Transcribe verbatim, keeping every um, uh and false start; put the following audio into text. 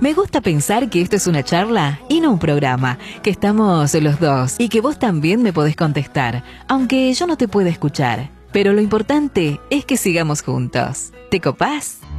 Me gusta pensar que esto es una charla y no un programa, que estamos los dos y que vos también me podés contestar, aunque yo no te pueda escuchar. Pero lo importante es que sigamos juntos. ¿Te copás?